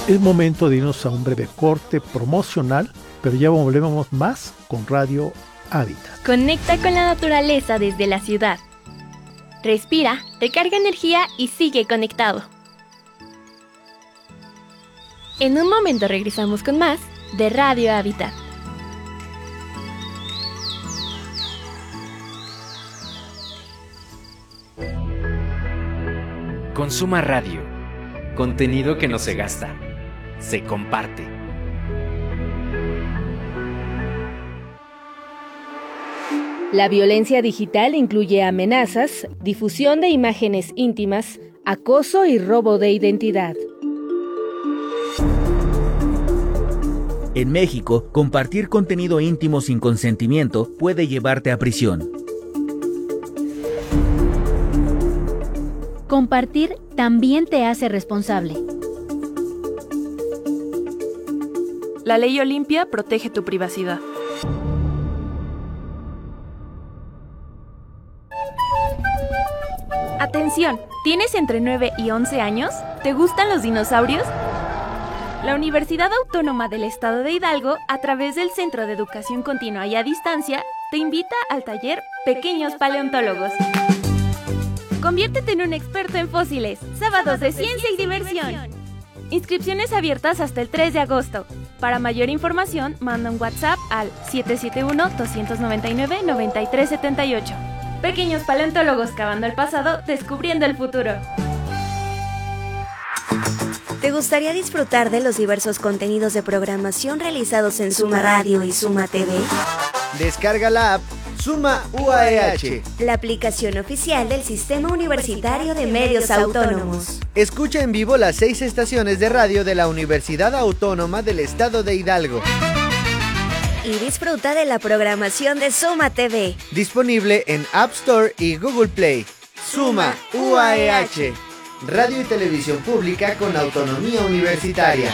Es momento de irnos a un breve corte promocional, pero ya volvemos más con Radio Hábitat. Conecta con la naturaleza desde la ciudad. Respira, recarga energía y sigue conectado. En un momento regresamos con más de Radio Hábitat. Consuma Radio. Contenido que no se gasta, se comparte. La violencia digital incluye amenazas, difusión de imágenes íntimas, acoso y robo de identidad. En México, compartir contenido íntimo sin consentimiento puede llevarte a prisión. Compartir también te hace responsable. La ley Olimpia protege tu privacidad. Atención, ¿tienes entre 9 y 11 años? ¿Te gustan los dinosaurios? La Universidad Autónoma del Estado de Hidalgo, a través del Centro de Educación Continua y a Distancia, te invita al taller Pequeños Paleontólogos. Conviértete en un experto en fósiles, sábados de ciencia y diversión. Inscripciones abiertas hasta el 3 de agosto. Para mayor información, manda un WhatsApp al 771-299-9378. Pequeños Paleontólogos cavando el pasado, descubriendo el futuro. ¿Te gustaría disfrutar de los diversos contenidos de programación realizados en Suma Radio y Suma TV? Descarga la app Suma UAEH, la aplicación oficial del Sistema Universitario de Medios Autónomos. Escucha en vivo las 6 estaciones de radio de la Universidad Autónoma del Estado de Hidalgo. Y disfruta de la programación de Suma TV. Disponible en App Store y Google Play. Suma UAEH, radio y televisión pública con autonomía universitaria.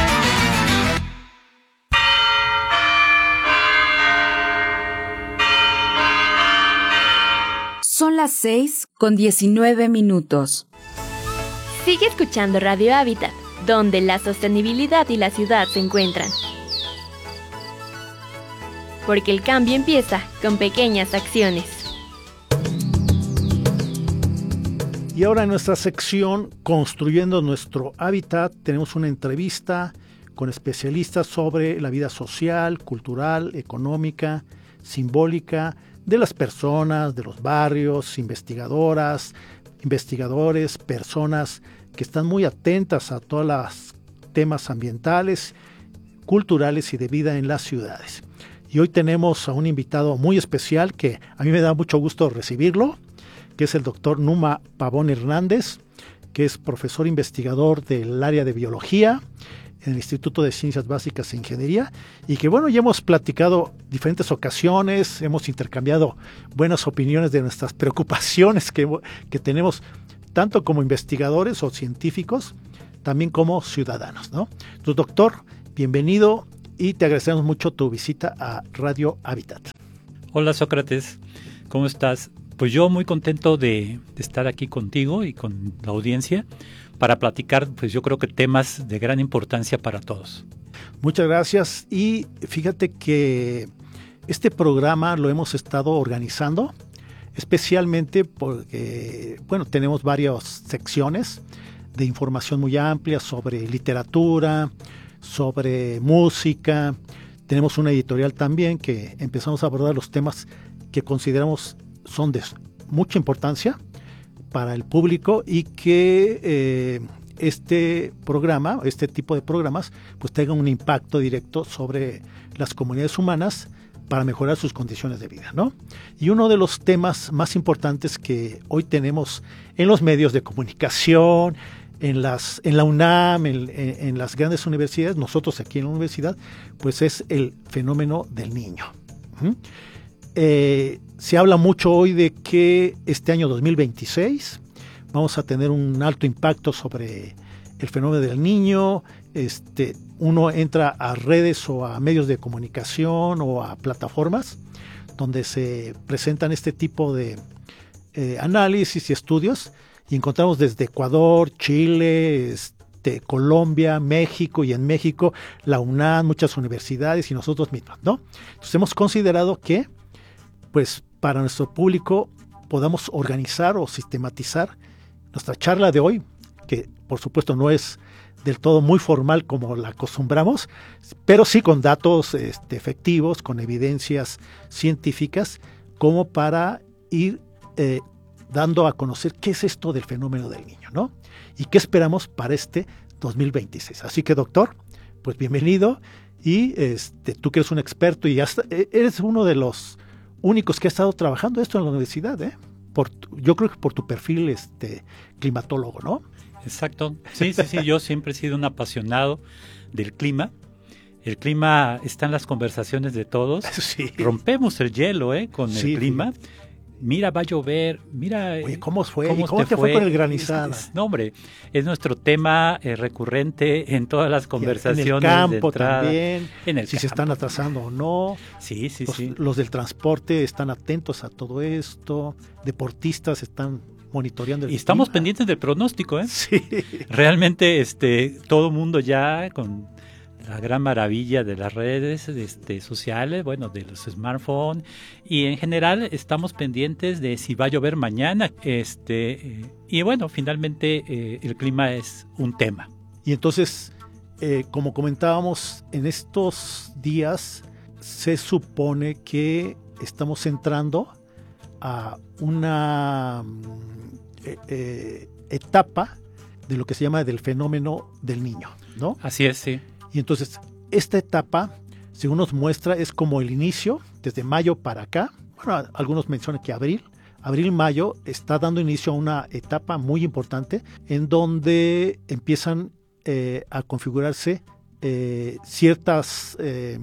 Son las 6:19. Sigue escuchando Radio Hábitat, donde la sostenibilidad y la ciudad se encuentran. Porque el cambio empieza con pequeñas acciones. Y ahora en nuestra sección Construyendo nuestro hábitat tenemos una entrevista con especialistas sobre la vida social, cultural, económica, simbólica de las personas, de los barrios, investigadoras, investigadores, personas que están muy atentas a todos los temas ambientales, culturales y de vida en las ciudades. Y hoy tenemos a un invitado muy especial que a mí me da mucho gusto recibirlo, que es el doctor Numa Pavón Hernández, que es profesor investigador del área de biología en el Instituto de Ciencias Básicas e Ingeniería, y que bueno, ya hemos platicado diferentes ocasiones, hemos intercambiado buenas opiniones de nuestras preocupaciones que tenemos, tanto como investigadores o científicos, también como ciudadanos, ¿no? Entonces, doctor, bienvenido y te agradecemos mucho tu visita a Radio Hábitat. Hola Sócrates, ¿cómo estás? Pues yo muy contento de estar aquí contigo y con la audiencia para platicar, pues yo creo que temas de gran importancia para todos. Muchas gracias, y fíjate que este programa lo hemos estado organizando especialmente porque, bueno, tenemos varias secciones de información muy amplia sobre literatura, sobre música. Tenemos una editorial también que empezamos a abordar los temas que consideramos son de mucha importancia para el público y que este programa, este tipo de programas, pues tenga un impacto directo sobre las comunidades humanas para mejorar sus condiciones de vida, ¿no? Y uno de los temas más importantes que hoy tenemos en los medios de comunicación, en la UNAM, en las grandes universidades, nosotros aquí en la universidad, pues es el fenómeno del niño. Se habla mucho hoy de que este año 2026 vamos a tener un alto impacto sobre el fenómeno del niño. Uno entra a redes o a medios de comunicación o a plataformas donde se presentan este tipo de análisis y estudios, y encontramos desde Ecuador, Chile, Colombia, México, y en México la UNAM, muchas universidades y nosotros mismos, ¿no? Entonces hemos considerado que, pues, para nuestro público podamos organizar o sistematizar nuestra charla de hoy, que por supuesto no es del todo muy formal como la acostumbramos, pero sí con datos efectivos, con evidencias científicas, como para ir dando a conocer qué es esto del fenómeno del niño, ¿no? Y qué esperamos para este 2026. Así que, doctor, pues bienvenido, y tú que eres un experto y eres uno de los únicos que ha estado trabajando esto en la universidad, yo creo que por tu perfil climatólogo, ¿no? Exacto. Sí, yo siempre he sido un apasionado del clima. El clima está en las conversaciones de todos. Sí. Rompemos el hielo, con el clima. Sí. Mira, va a llover, mira... Oye, ¿cómo fue? ¿Cómo te fue con el granizado? No, hombre, es nuestro tema recurrente en todas las conversaciones. En el campo también, si se están atrasando o no. Sí. Los del transporte están atentos a todo esto, deportistas están monitoreando el clima. Y estamos pendientes del pronóstico, Sí. Realmente todo el mundo ya con la gran maravilla de las redes sociales, bueno, de los smartphones, y en general estamos pendientes de si va a llover mañana, y bueno, finalmente el clima es un tema. Y entonces, como comentábamos, en estos días se supone que estamos entrando a una etapa de lo que se llama del fenómeno del niño, ¿no? Así es, sí. Y entonces, esta etapa, según nos muestra, es como el inicio, desde mayo para acá. Bueno, algunos mencionan que abril-mayo está dando inicio a una etapa muy importante en donde empiezan a configurarse ciertas,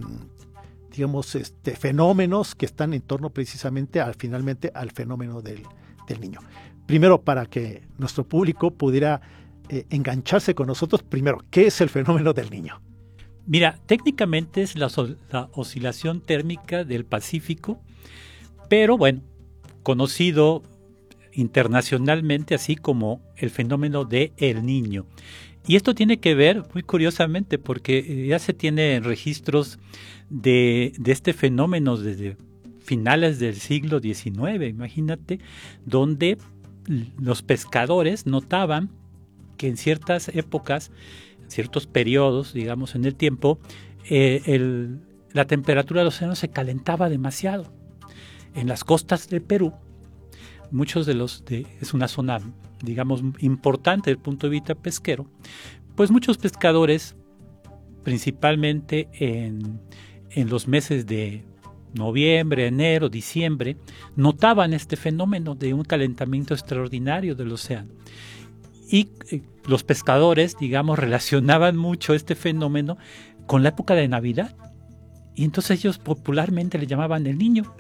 fenómenos que están en torno precisamente finalmente al fenómeno del niño. Primero, para que nuestro público pudiera engancharse con nosotros, primero, ¿qué es el fenómeno del niño? Mira, técnicamente es la oscilación térmica del Pacífico, pero bueno, conocido internacionalmente así como el fenómeno de El Niño. Y esto tiene que ver, muy curiosamente, porque ya se tienen registros de este fenómeno desde finales del siglo XIX, imagínate, donde los pescadores notaban que en ciertas épocas, ciertos periodos, digamos, en el tiempo, la temperatura del océano se calentaba demasiado. En las costas del Perú, es una zona, digamos, importante desde el punto de vista pesquero, pues muchos pescadores, principalmente en los meses de noviembre, enero, diciembre, notaban este fenómeno de un calentamiento extraordinario del océano. Y los pescadores, digamos, relacionaban mucho este fenómeno con la época de Navidad. Y entonces ellos popularmente le llamaban el niño.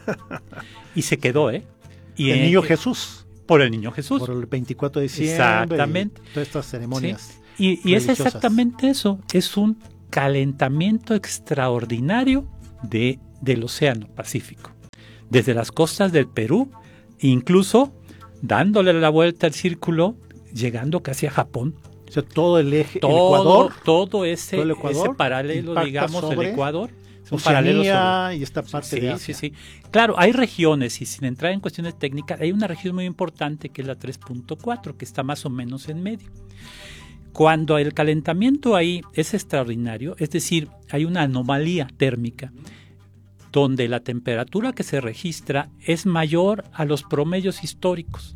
Y se quedó, Y el niño Jesús. Por el niño Jesús. Por el 24 de diciembre. Exactamente. Todas estas ceremonias. Sí. Y es exactamente eso. Es un calentamiento extraordinario del Océano Pacífico. Desde las costas del Perú, incluso dándole la vuelta al círculo, llegando casi a Japón. O sea, todo el eje, el Ecuador. Todo ese paralelo, digamos, del Ecuador. Oceanía y esta parte de Asia. Sí. Claro, hay regiones, y sin entrar en cuestiones técnicas, hay una región muy importante que es la 3.4, que está más o menos en medio. Cuando el calentamiento ahí es extraordinario, es decir, hay una anomalía térmica, donde la temperatura que se registra es mayor a los promedios históricos,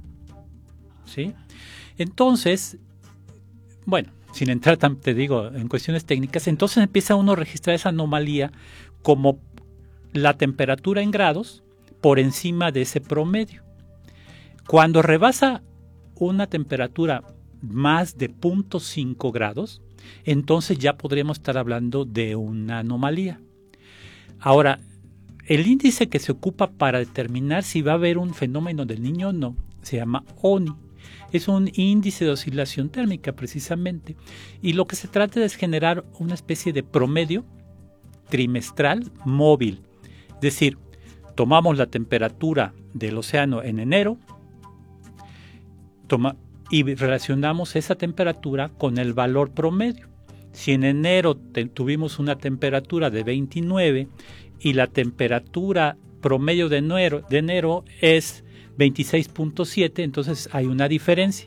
¿sí? Entonces, bueno, sin entrar, te digo, en cuestiones técnicas, entonces empieza uno a registrar esa anomalía como la temperatura en grados por encima de ese promedio. Cuando rebasa una temperatura más de 0.5 grados, entonces ya podríamos estar hablando de una anomalía. Ahora, el índice que se ocupa para determinar si va a haber un fenómeno del niño o no se llama ONI. Es un índice de oscilación térmica precisamente, y lo que se trata es generar una especie de promedio trimestral móvil. Es decir, tomamos la temperatura del océano en enero y relacionamos esa temperatura con el valor promedio. Si en enero tuvimos una temperatura de 29 y la temperatura promedio de enero es 26.7, entonces hay una diferencia.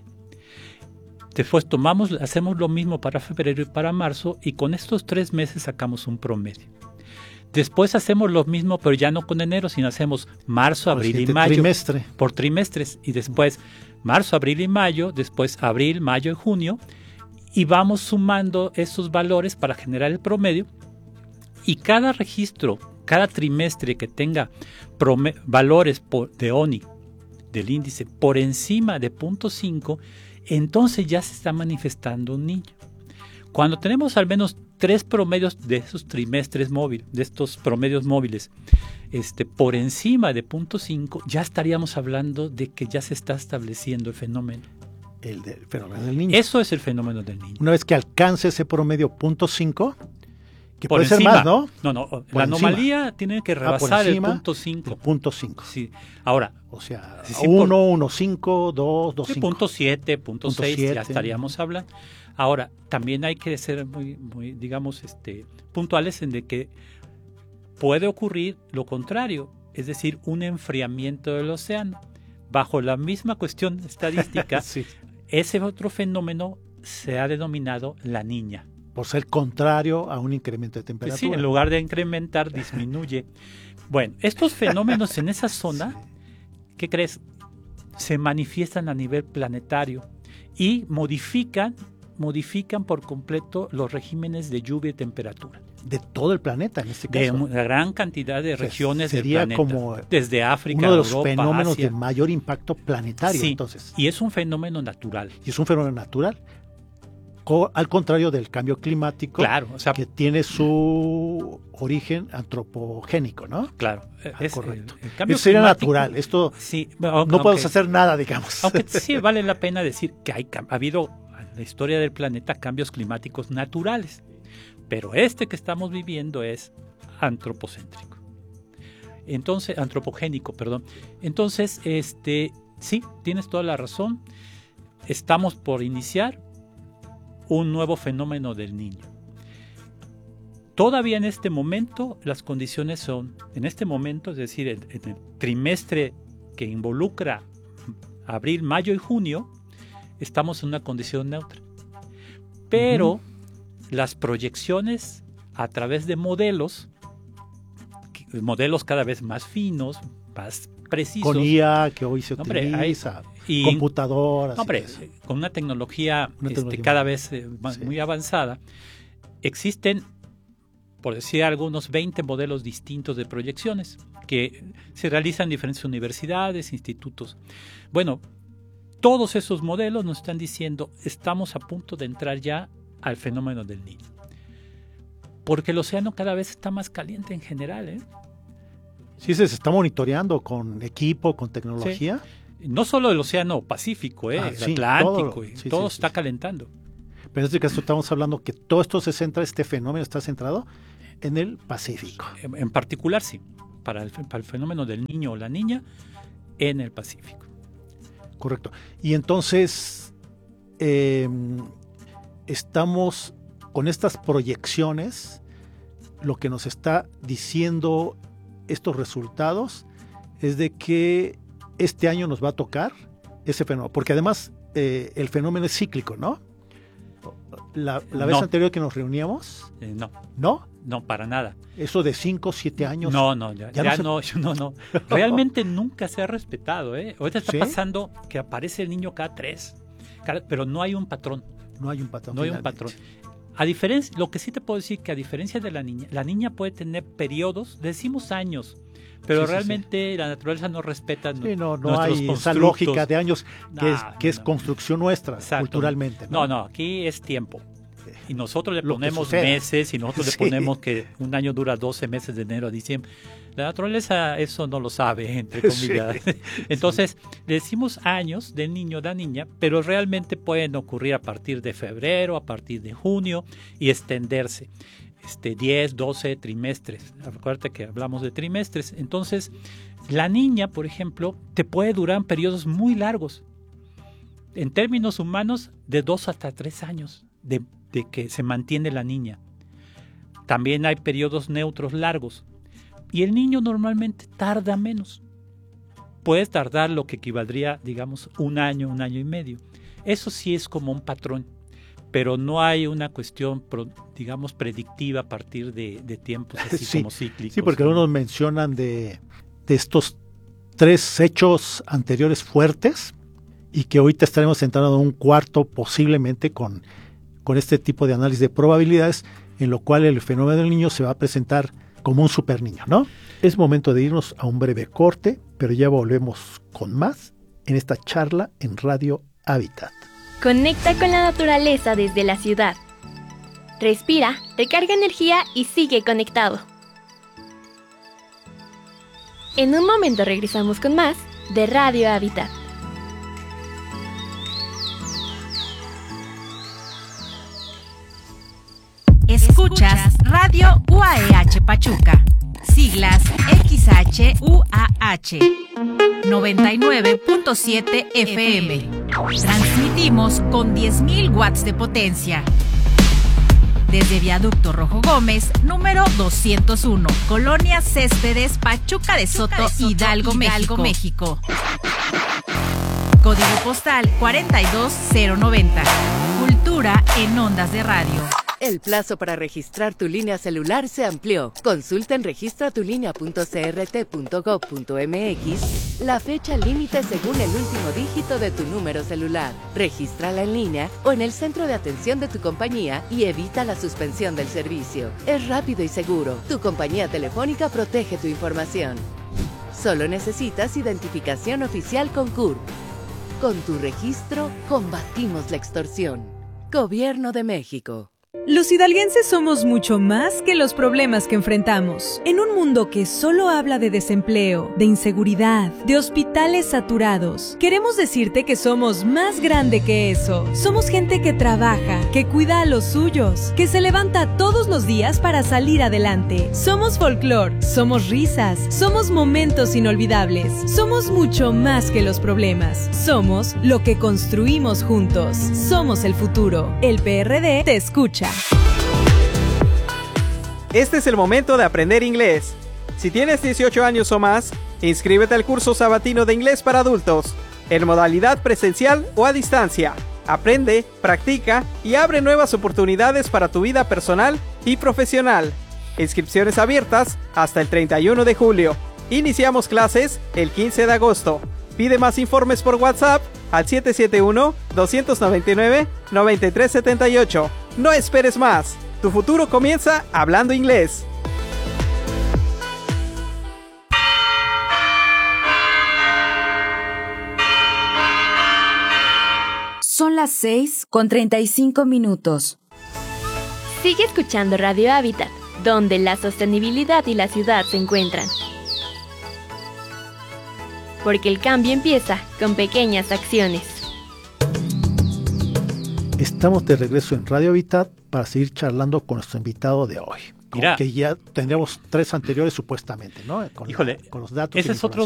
Después hacemos lo mismo para febrero y para marzo, y con estos 3 meses sacamos un promedio. Después hacemos lo mismo, pero ya no con enero, sino hacemos marzo, abril y mayo. Por trimestres. Y después marzo, abril y mayo, después abril, mayo y junio. Y vamos sumando esos valores para generar el promedio. Y cada registro, cada trimestre que tenga valores de ONI, del índice, por encima de 0.5, entonces ya se está manifestando un niño. Cuando tenemos al menos 3 promedios de esos trimestres móviles, de estos promedios móviles, por encima de 0.5, ya estaríamos hablando de que ya se está estableciendo el fenómeno. El fenómeno del niño. Eso es el fenómeno del niño. Una vez que alcance ese promedio 0.5, que por puede encima, ser más, ¿no? No, la anomalía tiene que rebasar el 0.5. El 0.5. Sí. Ahora, o sea, sí, 1, 1.5, 2, 2.5. 0.7, 0.6, ya estaríamos hablando. Ahora, también hay que ser muy digamos, puntuales en de que puede ocurrir lo contrario, es decir, un enfriamiento del océano. Bajo la misma cuestión estadística, sí. Ese otro fenómeno se ha denominado la niña. Por ser contrario a un incremento de temperatura. Sí, en lugar de incrementar, disminuye. Bueno, estos fenómenos en esa zona, ¿qué crees? Se manifiestan a nivel planetario y modifican por completo los regímenes de lluvia y temperatura. De todo el planeta, en este caso. De una gran cantidad de regiones del planeta. Sería como desde África, uno de los Europa, fenómenos Asia. de mayor impacto planetario, sí, entonces. Y es un fenómeno natural. Y es un fenómeno natural. Al contrario del cambio climático, claro, o sea, que tiene su origen antropogénico, ¿no? Claro, es correcto. El cambio Eso sería natural. Esto sí, no podemos hacer nada, digamos. Aunque sí vale la pena decir que ha habido en la historia del planeta cambios climáticos naturales, pero que estamos viviendo es antropocéntrico. Entonces, antropogénico, perdón. Entonces, sí, tienes toda la razón. Estamos por iniciar un nuevo fenómeno del niño. Todavía en este momento las condiciones son, en este momento, es decir, en el trimestre que involucra abril, mayo y junio, estamos en una condición neutra. Pero las proyecciones a través de modelos cada vez más finos, más precisos. Con IA que hoy se utiliza, computadoras. Con una tecnología, cada vez muy avanzada, existen, por decir algunos, 20 modelos distintos de proyecciones que se realizan en diferentes universidades, institutos. Bueno, todos esos modelos nos están diciendo, estamos a punto de entrar ya al fenómeno del niño. Porque el océano cada vez está más caliente en general, ¿eh? Sí, se está monitoreando con equipo, con tecnología. Sí. No solo el océano Pacífico, el Atlántico, todo está calentando. Pero en este caso estamos hablando que todo esto este fenómeno está centrado en el Pacífico. En particular, sí, para el fenómeno del niño o la niña en el Pacífico. Correcto. Y entonces estamos con estas proyecciones, lo que nos está diciendo estos resultados es de que este año nos va a tocar ese fenómeno, porque además el fenómeno es cíclico, ¿no? La vez anterior que nos reuníamos, no, para nada. Eso de 5, 7 años. No. Realmente nunca se ha respetado, Ahorita está pasando que aparece el niño cada 3, pero no hay un patrón. No hay un patrón. A diferencia, lo que sí te puedo decir que a diferencia de la niña puede tener periodos, decimos años, pero realmente la naturaleza no respeta no hay esa lógica de años que es construcción nuestra. Exacto. Culturalmente. No, aquí es tiempo. Y nosotros le ponemos meses y nosotros le ponemos que un año dura 12 meses de enero a diciembre. La naturaleza eso no lo sabe, entre comillas. Entonces, le decimos años del niño o la niña, pero realmente pueden ocurrir a partir de febrero, a partir de junio y extenderse 10, 12 trimestres. Acuérdate que hablamos de trimestres. Entonces, la niña, por ejemplo, te puede durar periodos muy largos. en términos humanos, de 2 hasta 3 años de que se mantiene la niña. También hay periodos neutros largos. Y el niño normalmente tarda menos. Puede tardar lo que equivaldría, digamos, 1 año, 1 año y medio. Eso sí es como un patrón. Pero no hay una cuestión, digamos, predictiva a partir de tiempos así sí, como cíclicos. Sí, porque algunos mencionan de estos 3 hechos anteriores fuertes y que ahorita estaremos entrando en un cuarto posiblemente con este tipo de análisis de probabilidades, en lo cual el fenómeno del niño se va a presentar como un super niño, ¿no? Es momento de irnos a un breve corte, pero ya volvemos con más en esta charla en Radio Hábitat. Conecta con la naturaleza desde la ciudad. Respira, recarga energía y sigue conectado. En un momento regresamos con más de Radio Hábitat. Escuchas Radio UAEH Pachuca, siglas XHUAH, 99.7 FM. Transmitimos con 10.000 watts de potencia. Desde Viaducto Rojo Gómez, número 201, Colonia Céspedes, Pachuca de Soto, Hidalgo, México. Código postal 42090. Cultura en ondas de radio. El plazo para registrar tu línea celular se amplió. Consulta en registratulinea.crt.gov.mx la fecha límite según el último dígito de tu número celular. Regístrala en línea o en el centro de atención de tu compañía y evita la suspensión del servicio. Es rápido y seguro. Tu compañía telefónica protege tu información. Solo necesitas identificación oficial con CURP. Con tu registro, combatimos la extorsión. Gobierno de México. Los hidalguenses somos mucho más que los problemas que enfrentamos. En un mundo que solo habla de desempleo, de inseguridad, de hospitales saturados, queremos decirte que somos más grande que eso. Somos gente que trabaja, que cuida a los suyos, que se levanta todos los días para salir adelante. Somos folclor, somos risas, somos momentos inolvidables. Somos mucho más que los problemas. Somos lo que construimos juntos. Somos el futuro. El PRD te escucha. Este es el momento de aprender inglés. Si tienes 18 años o más, inscríbete al curso sabatino de inglés para adultos, en modalidad presencial o a distancia. Aprende, practica y abre nuevas oportunidades para tu vida personal y profesional. Inscripciones abiertas hasta el 31 de julio. Iniciamos clases el 15 de agosto. Pide más informes por WhatsApp al 771-299-9378. No esperes más. Tu futuro comienza hablando inglés. Son las 6:35. Sigue escuchando Radio Hábitat, donde la sostenibilidad y la ciudad se encuentran. Porque el cambio empieza con pequeñas acciones. Estamos de regreso en Radio Hábitat para seguir charlando con nuestro invitado de hoy. Mira, que ya tendríamos 3 anteriores supuestamente, ¿no? Con los datos. Ese es otro